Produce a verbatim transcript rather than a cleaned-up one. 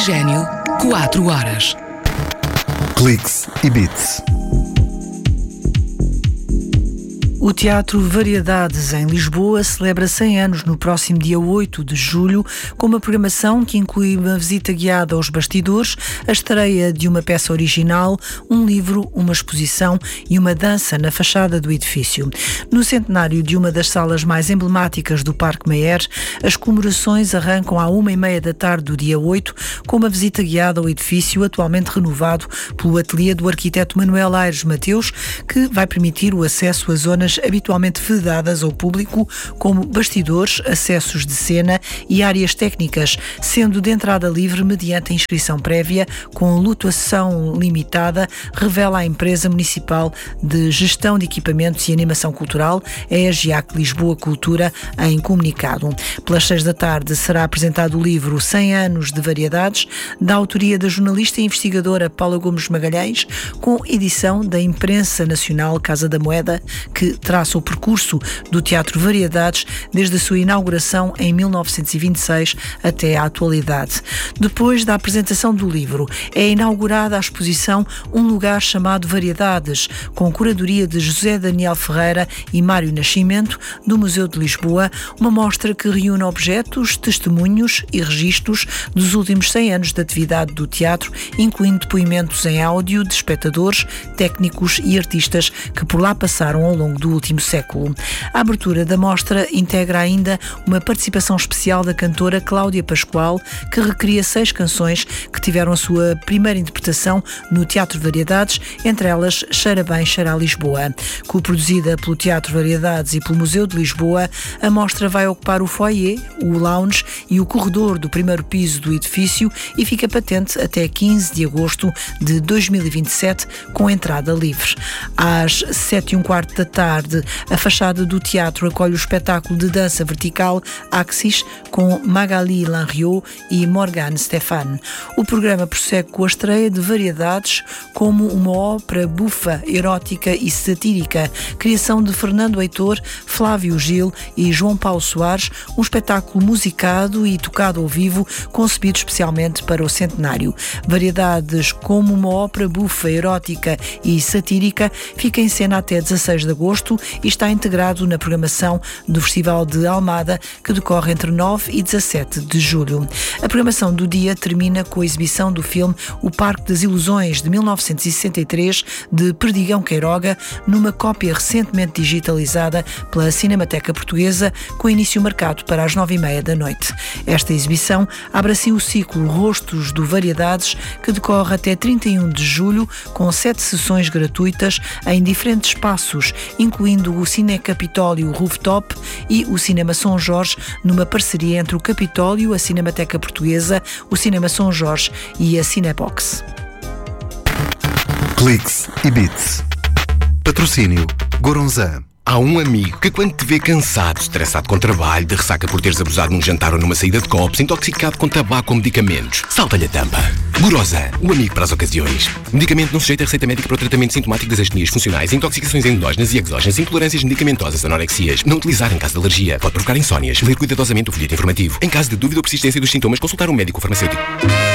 Oxigênio, quatro horas. Cliques e Beats. O Teatro Variedades, em Lisboa, celebra cem anos no próximo dia oito de julho, com uma programação que inclui uma visita guiada aos bastidores, a estreia de uma peça original, um livro, uma exposição e uma dança na fachada do edifício. No centenário de uma das salas mais emblemáticas do Parque Mayer, as comemorações arrancam à uma e meia da tarde do dia oito, com uma visita guiada ao edifício, atualmente renovado pelo ateliê do arquiteto Manuel Aires Mateus, que vai permitir o acesso a zonas habitualmente vedadas ao público, como bastidores, acessos de cena e áreas técnicas, sendo de entrada livre mediante inscrição prévia, com lotação limitada, revela a empresa municipal de gestão de equipamentos e animação cultural, a EGIAC Lisboa Cultura, em comunicado. Pelas seis da tarde será apresentado o livro cem anos de Variedades, da autoria da jornalista e investigadora Paula Gomes Magalhães, com edição da Imprensa Nacional Casa da Moeda, que traça o percurso do Teatro Variedades desde a sua inauguração em mil novecentos e vinte e seis até à atualidade. Depois da apresentação do livro, é inaugurada a exposição Um Lugar Chamado Variedades, com curadoria de José Daniel Ferreira e Mário Nascimento, do Museu de Lisboa, uma mostra que reúne objetos, testemunhos e registros dos últimos cem anos de atividade do teatro, incluindo depoimentos em áudio de espectadores, técnicos e artistas que por lá passaram ao longo do último século. A abertura da mostra integra ainda uma participação especial da cantora Cláudia Pascoal, que recria seis canções que tiveram a sua primeira interpretação no Teatro Variedades, entre elas Cheira Bem, Cheira a Lisboa. Co-produzida pelo Teatro Variedades e pelo Museu de Lisboa, a mostra vai ocupar o foyer, o lounge e o corredor do primeiro piso do edifício e fica patente até quinze de agosto de dois mil e vinte e sete, com entrada livre. Às sete e um quarto da tarde, a fachada do teatro acolhe o espetáculo de dança vertical Axis, com Magali Lanriot e Morgane Stéphane. O programa prossegue com a estreia de Variedades como uma ópera bufa, erótica e satírica, criação de Fernando Heitor, Flávio Gil e João Paulo Soares, um espetáculo musicado e tocado ao vivo, concebido especialmente para o centenário. Variedades como uma ópera bufa, erótica e satírica fica em cena até dezasseis de agosto e está integrado na programação do Festival de Almada, que decorre entre nove e dezassete de julho. A programação do dia termina com a exibição do filme O Parque das Ilusões, de mil novecentos e sessenta e três, de Perdigão Queiroga, numa cópia recentemente digitalizada pela Cinemateca Portuguesa, com início marcado para as nove e meia da noite. Esta exibição abre assim o ciclo Rostos do Variedades, que decorre até trinta e um de julho, com sete sessões gratuitas em diferentes espaços, incluindo o Cine Capitólio Rooftop e o Cinema São Jorge, numa parceria entre o Capitólio, a Cinemateca Portuguesa, o Cinema São Jorge e a Cinebox. Cliques e Beats. Patrocínio Goronzan. Há um amigo que, quando te vê cansado, estressado com trabalho, de ressaca por teres abusado num jantar ou numa saída de copos, intoxicado com tabaco ou medicamentos, salta-lhe a tampa. Gorosan, o amigo para as ocasiões. Medicamento não sujeito a receita médica para o tratamento sintomático das astenias funcionais, intoxicações endógenas e exógenas, intolerâncias medicamentosas, anorexias. Não utilizar em caso de alergia. Pode provocar insónias. Ler cuidadosamente o folheto informativo. Em caso de dúvida ou persistência dos sintomas, consultar um médico ou farmacêutico.